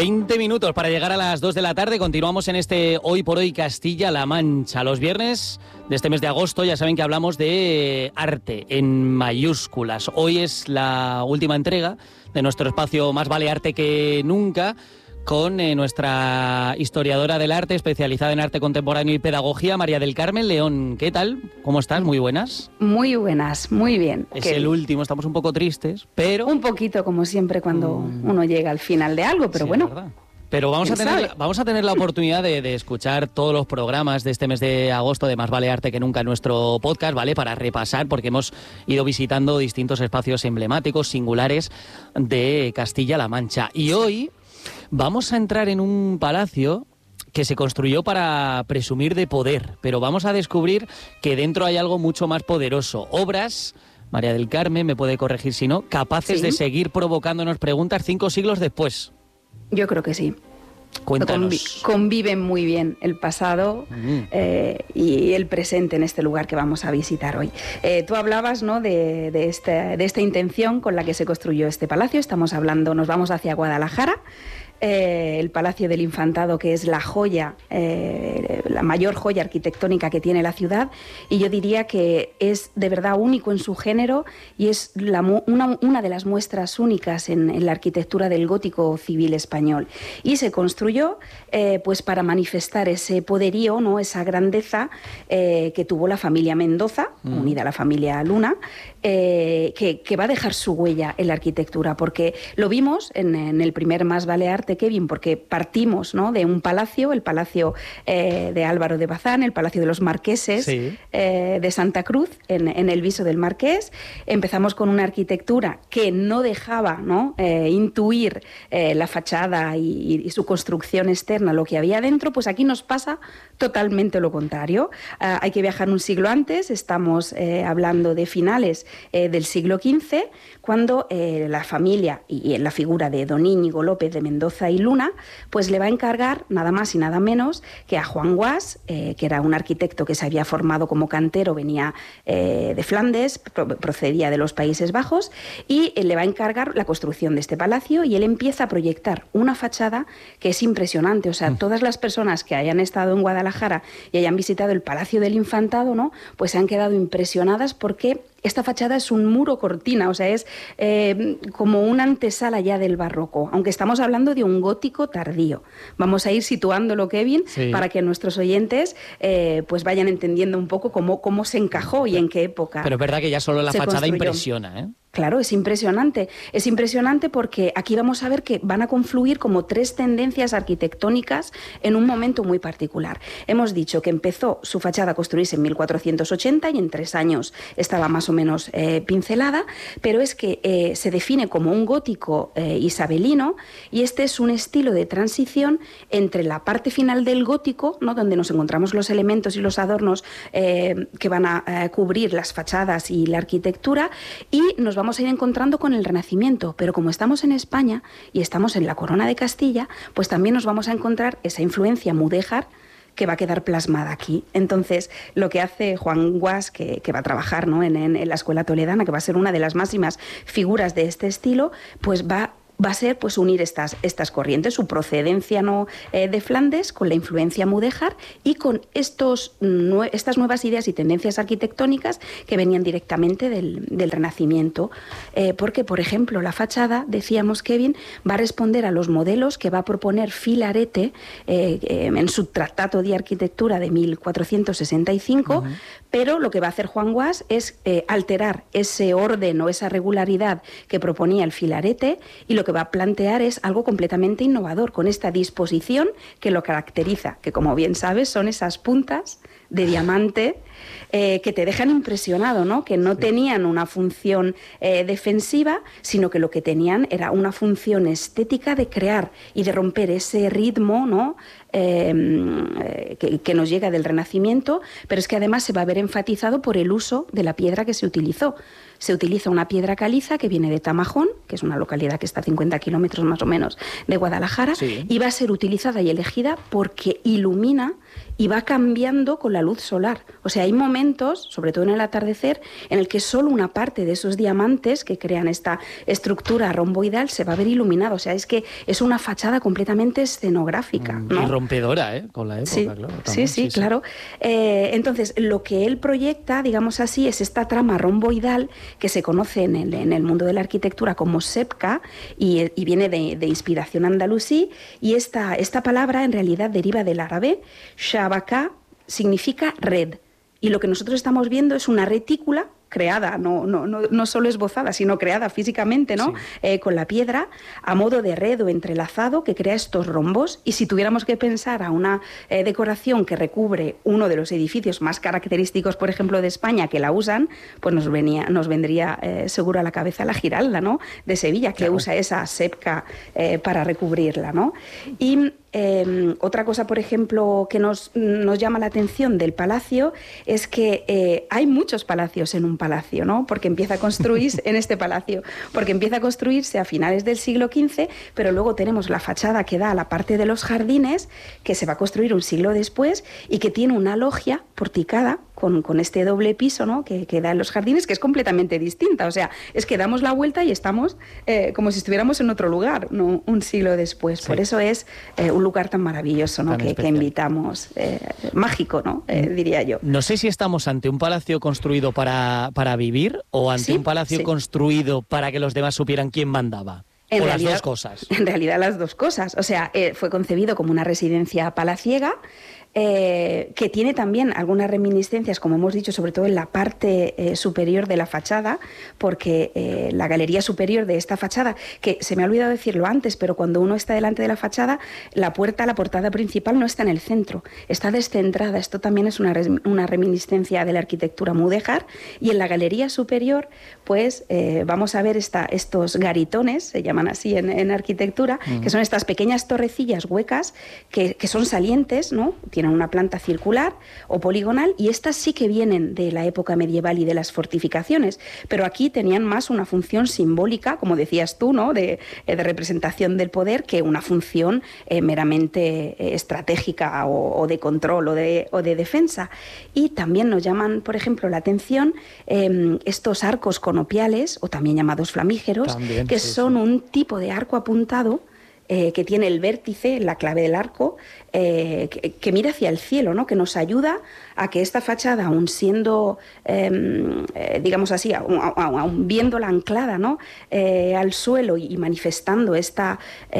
20 minutos para llegar a las 2 de la tarde. Continuamos en este Hoy por Hoy Castilla-La Mancha. Los viernes de este mes de agosto ya saben que hablamos de arte en mayúsculas. Hoy es la última entrega de nuestro espacio Más vale arte que nunca, con nuestra historiadora del arte, especializada en arte contemporáneo y pedagogía, María del Carmen León. ¿Qué tal? ¿Cómo estás? Muy buenas. Muy buenas, muy bien. Es el último, estamos un poco tristes, pero... Un poquito, como siempre, cuando uno llega al final de algo, pero sí, bueno... Pero vamos a tener la oportunidad de escuchar todos los programas de este mes de agosto de Más vale arte que nunca en nuestro podcast, ¿vale? Para repasar, porque hemos ido visitando distintos espacios emblemáticos, singulares de Castilla-La Mancha. Y hoy vamos a entrar en un palacio que se construyó para presumir de poder, pero vamos a descubrir que dentro hay algo mucho más poderoso. Obras, María del Carmen, me puede corregir si no, capaces de seguir provocándonos preguntas 5 siglos después. Yo creo que sí. Cuéntanos. Conviven muy bien el pasado y el presente en este lugar que vamos a visitar hoy. Tú hablabas, ¿no?, de esta intención con la que se construyó este palacio. Nos vamos hacia Guadalajara. El Palacio del Infantado, que es la joya, la mayor joya arquitectónica que tiene la ciudad, y yo diría que es de verdad único en su género y es una de las muestras únicas en la arquitectura del gótico civil español. Y se construyó pues para manifestar ese poderío, ¿no?, esa grandeza que tuvo la familia Mendoza, unida a la familia Luna, que va a dejar su huella en la arquitectura, porque lo vimos en el primer Más vale arte, Kevin, porque partimos, ¿no?, de un palacio, el palacio de Álvaro de Bazán, el palacio de los marqueses, sí, de Santa Cruz, en el Viso del Marqués. Empezamos con una arquitectura que no dejaba, ¿no?, intuir la fachada y su construcción externa, lo que había dentro. Pues aquí nos pasa totalmente lo contrario. Hay que viajar un siglo antes, estamos hablando de finales del siglo XV, cuando la familia y en la figura de don Íñigo López de Mendoza y Luna, pues le va a encargar nada más y nada menos que a Juan Guas, que era un arquitecto que se había formado como cantero, venía de Flandes, procedía de los Países Bajos, y le va a encargar la construcción de este palacio, y él empieza a proyectar una fachada que es impresionante. O sea, todas las personas que hayan estado en Guadalajara y hayan visitado el Palacio del Infantado, ¿no?, pues se han quedado impresionadas, porque esta fachada es un muro cortina, o sea, es como una antesala ya del barroco, aunque estamos hablando de un gótico tardío. Vamos a ir situándolo, Kevin, sí, para que nuestros oyentes pues vayan entendiendo un poco cómo se encajó y en qué época. Pero es verdad que ya solo la fachada construyó. Impresiona, ¿eh? Claro, es impresionante. Es impresionante porque aquí vamos a ver que van a confluir como 3 tendencias arquitectónicas en un momento muy particular. Hemos dicho que empezó su fachada a construirse en 1480 y en 3 años estaba más o menos pincelada, pero es que se define como un gótico isabelino, y este es un estilo de transición entre la parte final del gótico, ¿no?, donde nos encontramos los elementos y los adornos que van a cubrir las fachadas y la arquitectura, y nos vamos a ir encontrando con el Renacimiento. Pero como estamos en España y estamos en la Corona de Castilla, pues también nos vamos a encontrar esa influencia mudéjar que va a quedar plasmada aquí. Entonces, lo que hace Juan Guas, que va a trabajar, ¿no?, en la Escuela Toledana, que va a ser una de las máximas figuras de este estilo, pues va a ser pues unir estas corrientes, su procedencia, ¿no?, de Flandes, con la influencia mudéjar y con estas nuevas ideas y tendencias arquitectónicas que venían directamente del Renacimiento. Porque, por ejemplo, la fachada, decíamos, Kevin, va a responder a los modelos que va a proponer Filarete en su Tratado de Arquitectura de 1465, pero lo que va a hacer Juan Guas es alterar ese orden o esa regularidad que proponía el Filarete, y lo que va a plantear es algo completamente innovador, con esta disposición que lo caracteriza, que, como bien sabes, son esas puntas de diamante que te dejan impresionado, ¿no?, que no tenían una función defensiva, sino que lo que tenían era una función estética de crear y de romper ese ritmo, ¿no?, que nos llega del Renacimiento, pero es que además se va a ver enfatizado por el uso de la piedra que se utilizó. Se utiliza una piedra caliza que viene de Tamajón, que es una localidad que está a 50 kilómetros más o menos de Guadalajara, sí, y va a ser utilizada y elegida porque ilumina y va cambiando con la luz solar. O sea, hay momentos, sobre todo en el atardecer, en el que solo una parte de esos diamantes que crean esta estructura romboidal se va a ver iluminada. O sea, es que es una fachada completamente escenográfica, ¿no? Y rompedora, ¿eh? Con la época, sí, claro. También, sí, claro. Entonces, lo que él proyecta, digamos así, es esta trama romboidal que se conoce en el mundo de la arquitectura como sepka y viene de inspiración andalusí, y esta palabra en realidad deriva del árabe. Shabaka significa red, y lo que nosotros estamos viendo es una retícula creada, no solo esbozada, sino creada físicamente, ¿no? Sí. Con la piedra, a modo de red o entrelazado, que crea estos rombos. Y si tuviéramos que pensar a una decoración que recubre uno de los edificios más característicos, por ejemplo, de España, que la usan, pues nos vendría seguro a la cabeza la Giralda, ¿no? De Sevilla, que usa esa sepka para recubrirla, ¿no? Y otra cosa, por ejemplo, que nos llama la atención del palacio es que hay muchos palacios en un palacio, ¿no? Porque empieza a construirse en este palacio, porque empieza a construirse a finales del siglo XV, pero luego tenemos la fachada que da a la parte de los jardines, que se va a construir un siglo después y que tiene una logia porticada con este doble piso, ¿no? que da en los jardines, que es completamente distinta. O sea, es que damos la vuelta y estamos como si estuviéramos en otro lugar, ¿no? Un siglo después. Sí. Por eso es un lugar tan maravilloso, ¿no? que invitamos, mágico, ¿no? Diría yo. No sé si estamos ante un palacio construido para vivir o ante un palacio construido para que los demás supieran quién mandaba. En realidad, las dos cosas. En realidad las dos cosas. O sea, fue concebido como una residencia palaciega, que tiene también algunas reminiscencias, como hemos dicho, sobre todo en la parte superior de la fachada, porque la galería superior de esta fachada, que se me ha olvidado decirlo antes, pero cuando uno está delante de la fachada, la portada principal no está en el centro, está descentrada. Esto también es una reminiscencia de la arquitectura mudéjar. Y en la galería superior, pues vamos a ver estos garitones, se llaman así en arquitectura, que son estas pequeñas torrecillas huecas que son salientes, ¿no? Tienen una planta circular o poligonal, y estas sí que vienen de la época medieval y de las fortificaciones, pero aquí tenían más una función simbólica, como decías tú, ¿no? de representación del poder, que una función meramente estratégica o de control o de defensa. Y también nos llaman, por ejemplo, la atención estos arcos conopiales, o también llamados flamígeros, que son un tipo de arco apuntado que tiene el vértice, la clave del arco, que mira hacia el cielo, ¿no? Que nos ayuda a que esta fachada, aun siendo, digamos así, aun viéndola anclada, ¿no? Al suelo y manifestando esta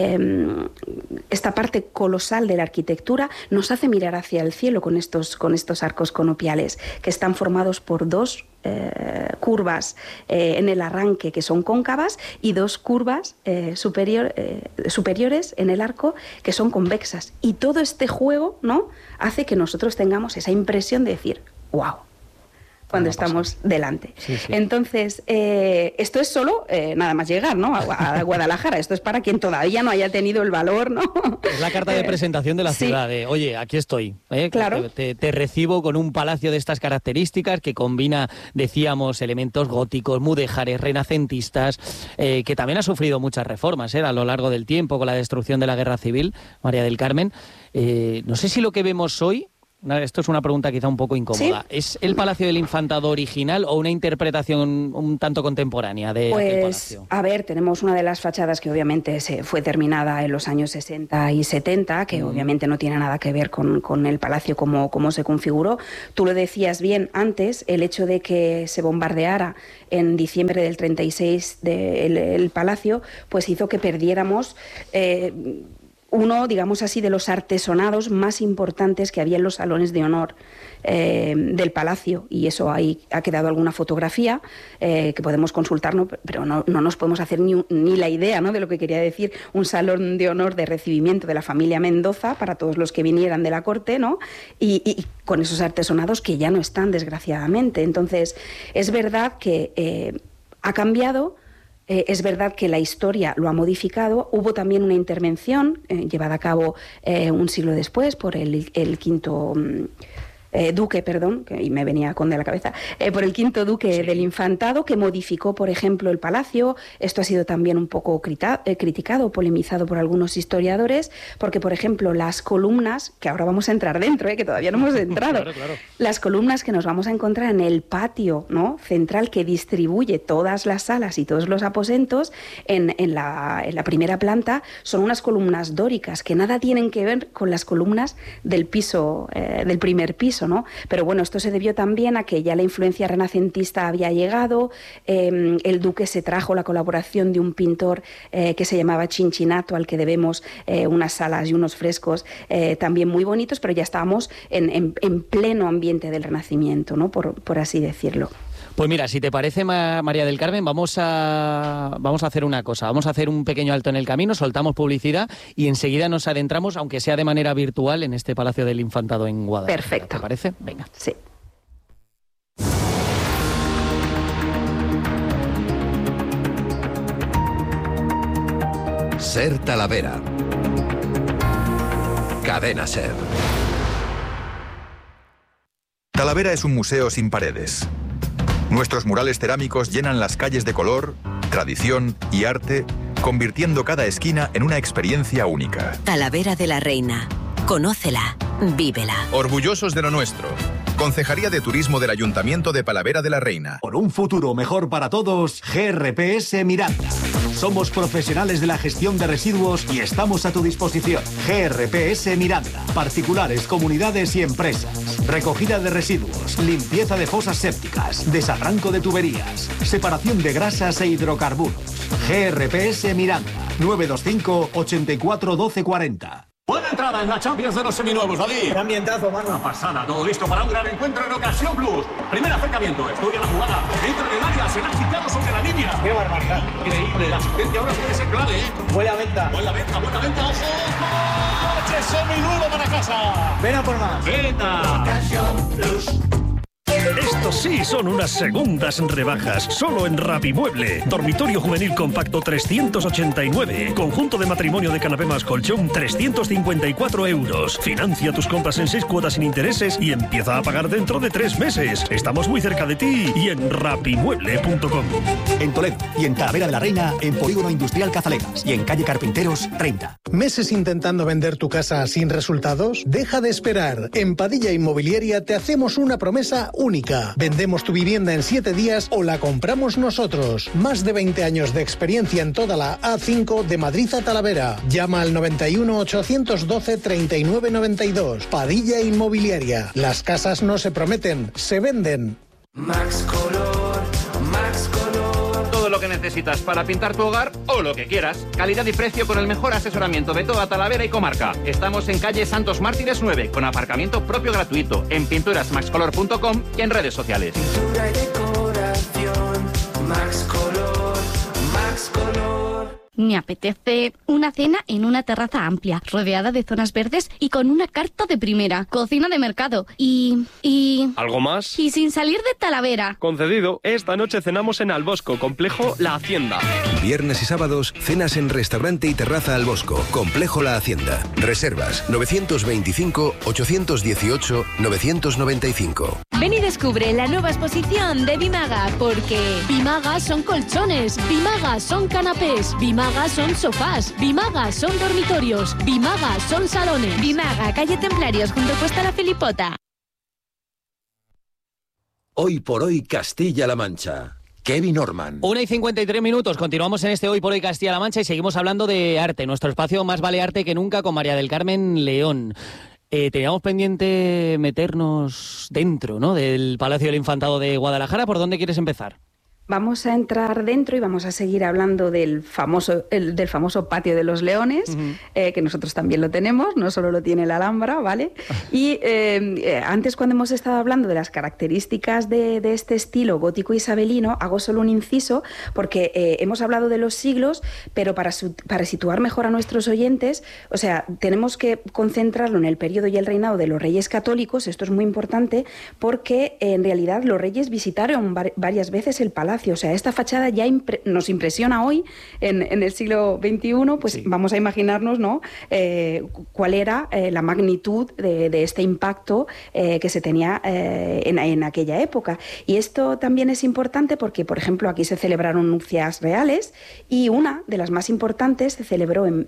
parte colosal de la arquitectura, nos hace mirar hacia el cielo con estos arcos conopiales, que están formados por dos curvas en el arranque, que son cóncavas, y dos curvas superiores en el arco, que son convexas. Y todo este juego, ¿no? Hace que nosotros tengamos esa impresión de decir, ¡wow!, cuando estamos delante. Sí. Entonces, esto es solo nada más llegar, ¿no? a Guadalajara. Esto es para quien todavía no haya tenido el valor, ¿no? Es la carta de presentación de la ciudad, de, oye, aquí estoy. Claro. Te recibo con un palacio de estas características que combina, decíamos, elementos góticos, mudéjares, renacentistas, que también ha sufrido muchas reformas a lo largo del tiempo con la destrucción de la Guerra Civil, María del Carmen. No sé si lo que vemos hoy, esto es una pregunta quizá un poco incómoda, ¿sí? ¿Es el Palacio del Infantado original o una interpretación un tanto contemporánea de aquel palacio? A ver, tenemos una de las fachadas que obviamente fue terminada en los años 60 y 70, que obviamente no tiene nada que ver con el palacio como se configuró. Tú lo decías bien antes, el hecho de que se bombardeara en diciembre del 36 el palacio, pues hizo que perdiéramos uno, digamos así, de los artesonados más importantes que había en los salones de honor del palacio, y eso ahí ha quedado alguna fotografía que podemos consultar, ¿no? Pero no nos podemos hacer ni la idea, ¿no?, de lo que quería decir un salón de honor de recibimiento de la familia Mendoza para todos los que vinieran de la corte, ¿no? Y con esos artesonados que ya no están, desgraciadamente. Entonces, es verdad que ha cambiado Es verdad que la historia lo ha modificado. Hubo también una intervención llevada a cabo un siglo después por el quinto... duque, perdón, y me venía conde a la cabeza, por el quinto duque del Infantado, que modificó, por ejemplo, el palacio. Esto ha sido también un poco criticado, polemizado por algunos historiadores, porque, por ejemplo, las columnas, que ahora vamos a entrar dentro, que todavía no hemos entrado, claro. Las columnas que nos vamos a encontrar en el patio, ¿no?, central, que distribuye todas las salas y todos los aposentos, en la primera planta, son unas columnas dóricas que nada tienen que ver con las columnas del piso, del primer piso, ¿no? Pero bueno, esto se debió también a que ya la influencia renacentista había llegado. El duque se trajo la colaboración de un pintor que se llamaba Cincinnato, al que debemos unas salas y unos frescos también muy bonitos, pero ya estábamos en pleno ambiente del Renacimiento, ¿no?, por así decirlo. Pues mira, si te parece, María del Carmen, vamos a hacer una cosa. Vamos a hacer un pequeño alto en el camino, soltamos publicidad y enseguida nos adentramos, aunque sea de manera virtual, en este Palacio del Infantado en Guadalajara. Perfecto. ¿Te parece? Venga. Sí. Ser Talavera. Cadena Ser. Talavera es un museo sin paredes. Nuestros murales cerámicos llenan las calles de color, tradición y arte, convirtiendo cada esquina en una experiencia única. Talavera de la Reina. Conócela, vívela. Orgullosos de lo nuestro. Concejalía de Turismo del Ayuntamiento de Talavera de la Reina. Por un futuro mejor para todos, GRPS Miranda. Somos profesionales de la gestión de residuos y estamos a tu disposición. GRPS Miranda. Particulares, comunidades y empresas. Recogida de residuos, limpieza de fosas sépticas, desarranco de tuberías, separación de grasas e hidrocarburos. GRPS Miranda. 925 84 12 40. Buena entrada en la Champions de los seminuevos, David. ¡Qué ambientazo, mano! Una pasada, todo listo para un gran encuentro en Ocasión Plus. Primer acercamiento, estudia la jugada, entra en el área, será quitado sobre la línea. ¡Qué barbaridad! Increíble, la asistencia ahora puede ser clave, ¿eh? Buena venta. Buena venta, ojo. ¡Coche seminuevo para casa! Ven a por más. ¡Venta! Ocasión Plus. Estos sí son unas segundas rebajas, solo en Rapimueble. Dormitorio juvenil compacto 389. Conjunto de matrimonio de canapé más colchón 354 euros. Financia tus compras en 6 cuotas sin intereses y empieza a pagar dentro de 3 meses. Estamos muy cerca de ti y en rapimueble.com. En Toledo y en Talavera de la Reina, en Polígono Industrial Cazaletas y en calle Carpinteros 30. ¿Meses intentando vender tu casa sin resultados? Deja de esperar. En Padilla Inmobiliaria te hacemos una promesa única. Vendemos tu vivienda en 7 días o la compramos nosotros. Más de 20 años de experiencia en toda la A5 de Madrid a Talavera. Llama al 91 812 39 92. Padilla Inmobiliaria. Las casas no se prometen, se venden. Max Color, Max Color. Todo lo que necesitas para pintar tu hogar o lo que quieras. Calidad y precio con el mejor asesoramiento de toda Talavera y comarca. Estamos en calle Santos Mártires 9, con aparcamiento propio gratuito, en pinturasmaxcolor.com y en redes sociales. Pintura y decoración, Max Color, Max Color. Me apetece una cena en una terraza amplia, rodeada de zonas verdes y con una carta de primera, cocina de mercado y... ¿Algo más? Y sin salir de Talavera. Concedido. Esta noche cenamos en Albosco, Complejo La Hacienda. Viernes y sábados, cenas en restaurante y terraza Albosco, Complejo La Hacienda. Reservas 925-818-995. Ven y descubre la nueva exposición de Bimaga, porque Bimaga son colchones, Bimaga son canapés, Bimaga son sofás, Bimaga son dormitorios, Bimaga son salones. Bimaga, calle Templarios, junto a Puesta La Filipota. Hoy por hoy Castilla-La Mancha. Kevin Orman. 1:53. Continuamos en este Hoy por Hoy Castilla-La Mancha y seguimos hablando de arte. Nuestro espacio más vale arte que nunca con María del Carmen León. Teníamos pendiente meternos dentro, ¿no?, del Palacio del Infantado de Guadalajara. ¿Por dónde quieres empezar? Vamos a entrar dentro y vamos a seguir hablando del famoso Patio de los Leones, que nosotros también lo tenemos, no solo lo tiene la Alhambra, ¿vale? Y antes, cuando hemos estado hablando de las características de este estilo gótico isabelino, hago solo un inciso, porque hemos hablado de los siglos, pero para situar mejor a nuestros oyentes, o sea, tenemos que concentrarlo en el periodo y el reinado de los reyes católicos. Esto es muy importante, porque en realidad los reyes visitaron varias veces el palacio palacio. O sea, esta fachada ya nos impresiona hoy, en el siglo XXI, pues vamos a imaginarnos, ¿no?, cuál era la magnitud de este impacto que se tenía en aquella época. Y esto también es importante porque, por ejemplo, aquí se celebraron nupcias reales y una de las más importantes se celebró en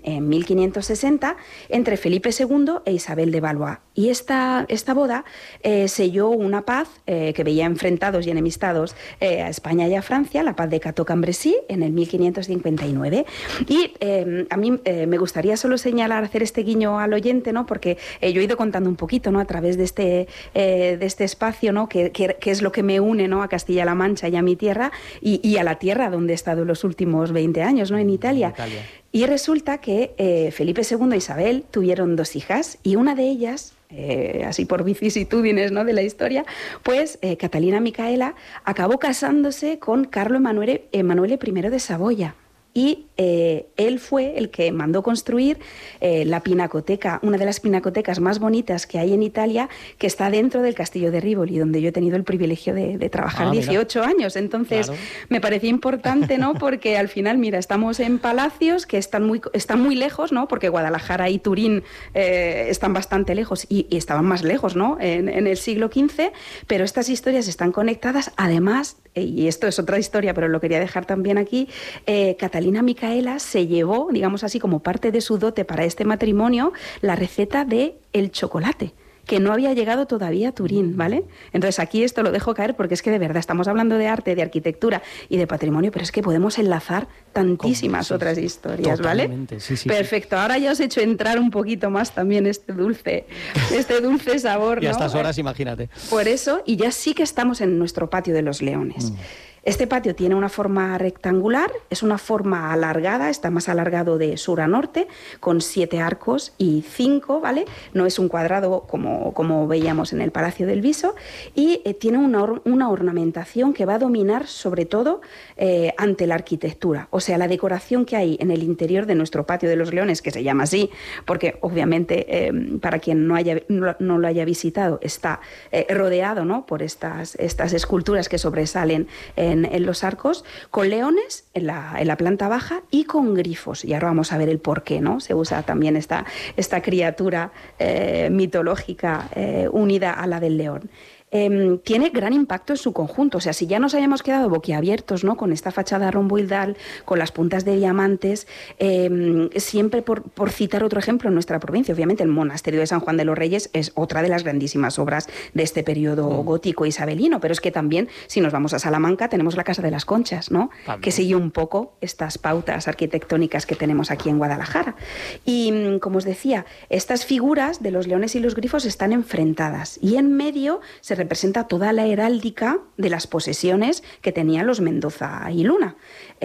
1560 entre Felipe II e Isabel de Valois. Y esta boda selló una paz que veía enfrentados y enemistados a España y a Francia, la paz de Cateau-Cambrésis, en el 1559. Y a mí me gustaría solo señalar, hacer este guiño al oyente, ¿no?, porque yo he ido contando un poquito, ¿no?, a través de este espacio, ¿no?, que es lo que me une, ¿no?, a Castilla-La Mancha y a mi tierra y a la tierra donde he estado los últimos 20 años, ¿no?, en Italia. Y resulta que Felipe II e Isabel tuvieron 2 hijas y una de ellas, así por vicisitudines, ¿no?, de la historia, pues Catalina Micaela acabó casándose con Carlo Emanuele I de Saboya. Y él fue el que mandó construir la pinacoteca, una de las pinacotecas más bonitas que hay en Italia, que está dentro del castillo de Rivoli, donde yo he tenido el privilegio de trabajar 18 años. Entonces, me parecía importante, ¿no?, porque al final, mira, estamos en palacios que están muy lejos, ¿no?, porque Guadalajara y Turín están bastante lejos y estaban más lejos, ¿no?, en el siglo XV, pero estas historias están conectadas. Además, y esto es otra historia, pero lo quería dejar también aquí, Catalina Micaela se llevó, digamos así, como parte de su dote para este matrimonio, la receta de el chocolate, que no había llegado todavía a Turín, ¿vale? Entonces aquí esto lo dejo caer porque es que de verdad estamos hablando de arte, de arquitectura y de patrimonio, pero es que podemos enlazar tantísimas otras historias, ¿vale? Sí, perfecto. Ahora ya os he hecho entrar un poquito más también este dulce sabor, ¿no? Y a estas horas, imagínate. Por eso, y ya sí que estamos en nuestro patio de los Leones. Este patio tiene una forma rectangular, es una forma alargada, está más alargado de sur a norte, con 7 arcos y 5, ¿vale? No es un cuadrado como veíamos en el Palacio del Viso, y tiene una ornamentación que va a dominar sobre todo ante la arquitectura. O sea, la decoración que hay en el interior de nuestro patio de los Leones, que se llama así, porque obviamente para quien no lo haya visitado, está rodeado, ¿no?, por estas esculturas que sobresalen en los arcos, con leones en la planta baja y con grifos. Y ahora vamos a ver el por qué, ¿no? Se usa también esta criatura mitológica unida a la del león. Tiene gran impacto en su conjunto. O sea, si ya nos habíamos quedado boquiabiertos, ¿no?, con esta fachada romboidal, con las puntas de diamantes, siempre por citar otro ejemplo en nuestra provincia, obviamente el monasterio de San Juan de los Reyes es otra de las grandísimas obras de este periodo gótico isabelino, pero es que también, si nos vamos a Salamanca, tenemos la Casa de las Conchas, ¿no?, que sigue un poco estas pautas arquitectónicas que tenemos aquí en Guadalajara. Y, como os decía, estas figuras de los leones y los grifos están enfrentadas y en medio se representa toda la heráldica de las posesiones que tenían los Mendoza y Luna.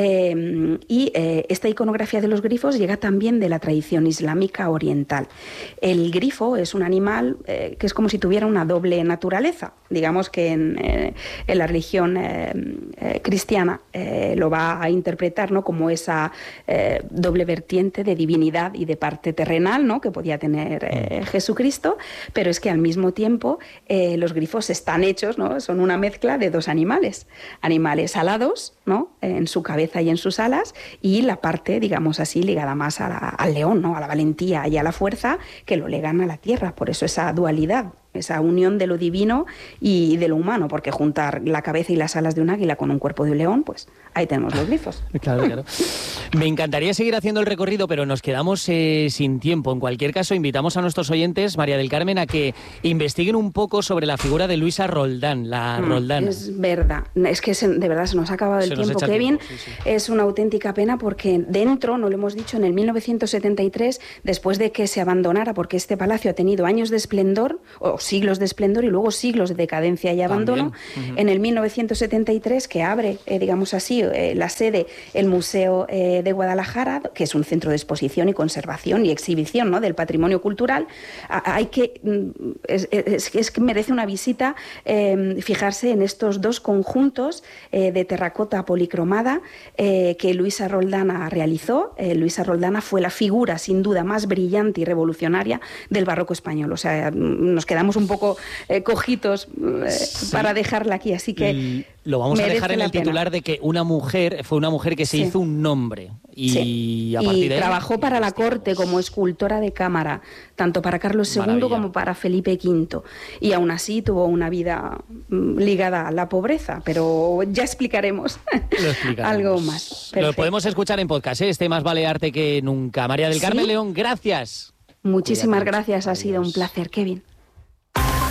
Esta iconografía de los grifos llega también de la tradición islámica oriental. El grifo es un animal que es como si tuviera una doble naturaleza. Digamos que en la religión cristiana lo va a interpretar, ¿no?, como esa doble vertiente de divinidad y de parte terrenal, ¿no?, que podía tener Jesucristo, pero es que al mismo tiempo los grifos están hechos, ¿no?, son una mezcla de 2 animales alados, ¿no?, en su cabeza y en sus alas, y la parte, digamos así, ligada más al león, ¿no?, a la valentía y a la fuerza, que lo legan a la tierra. Por eso esa dualidad, esa unión de lo divino y de lo humano, porque juntar la cabeza y las alas de un águila con un cuerpo de un león, pues ahí tenemos los grifos. Claro. Me encantaría seguir haciendo el recorrido, pero nos quedamos sin tiempo. En cualquier caso, invitamos a nuestros oyentes, María del Carmen, a que investiguen un poco sobre la figura de Luisa Roldán, la Roldana. Es verdad, es que de verdad se nos ha acabado el tiempo, Kevin. Sí. Es una auténtica pena porque dentro, no lo hemos dicho, en el 1973, después de que se abandonara, porque este palacio ha tenido años de esplendor, o siglos de esplendor y luego siglos de decadencia y abandono, en el 1973 que abre, digamos así, la sede, el Museo de Guadalajara, que es un centro de exposición y conservación y exhibición, ¿no?, del patrimonio cultural. Es que merece una visita fijarse en estos 2 conjuntos de terracota policromada que Luisa Roldana realizó. Luisa Roldana fue la figura sin duda más brillante y revolucionaria del barroco español. O sea, nos quedamos un poco cojitos para dejarla aquí, así que lo vamos a dejar en el pena. titular de que fue una mujer que se hizo un nombre y a partir de trabajó para la corte como escultora de cámara, tanto para Carlos II como para Felipe V, y aún así tuvo una vida ligada a la pobreza, pero ya explicaremos algo más. Lo podemos escuchar en podcast, este Más vale arte que nunca. María del Carmen León, gracias. Muchísimas gracias, ha sido un placer, Kevin.